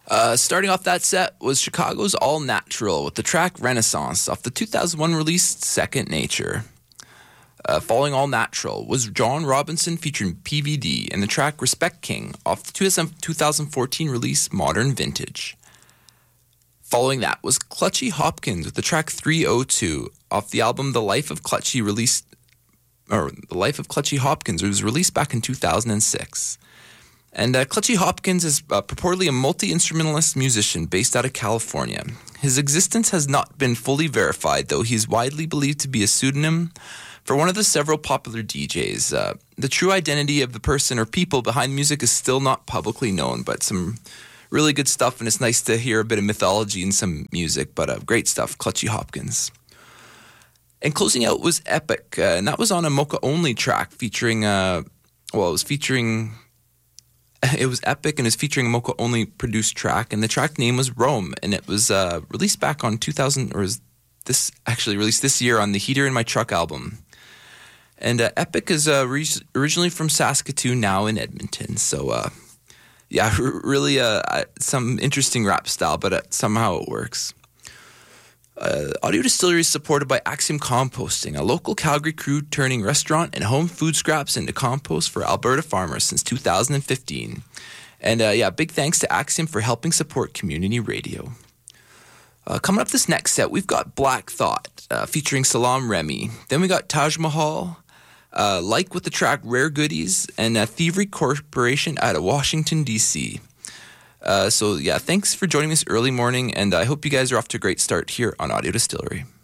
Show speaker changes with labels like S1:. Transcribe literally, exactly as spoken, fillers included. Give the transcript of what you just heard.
S1: Uh, starting off that set was Chicago's All Natural with the track Renaissance off the two thousand one release Second Nature. Uh, following All Natural was John Robinson featuring P V D and the track Respect King off the two thousand fourteen release Modern Vintage. Following that was Clutchy Hopkins with the track three oh two off the album The Life of Clutchy released or The Life of Clutchy Hopkins. It was released back in two thousand six. And uh, Clutchy Hopkins is uh, purportedly a multi-instrumentalist musician based out of California. His existence has not been fully verified, though he is widely believed to be a pseudonym for one of the several popular D Js. Uh, the true identity of the person or people behind music is still not publicly known, but some really good stuff, and it's nice to hear a bit of mythology in some music, but uh, great stuff, Clutchy Hopkins. And closing out was Epic, uh, and that was on a Mocha Only track featuring, uh, well, it was featuring... It was Epic and is featuring a Mocha Only produced track, and the track name was Rome, and it was uh, released back on two thousand, or is this actually released this year on the Heater in My Truck album. And uh, Epic is uh, re- originally from Saskatoon, now in Edmonton. So, uh, yeah, r- really uh, some interesting rap style, but uh, somehow it works. Uh, Audio Distillery is supported by Axiom Composting, a local Calgary crew turning restaurant and home food scraps into compost for Alberta farmers since two thousand fifteen. And uh, yeah, big thanks to Axiom for helping support community radio. Uh, coming up this next set, we've got Black Thought uh, featuring Salam Remy. Then we got Taj Mahal, uh, like with the track Rare Goodies, and uh, Thievery Corporation out of Washington, D C Uh, so, yeah, thanks for joining us early morning, and I hope you guys are off to a great start here on Audio Distillery.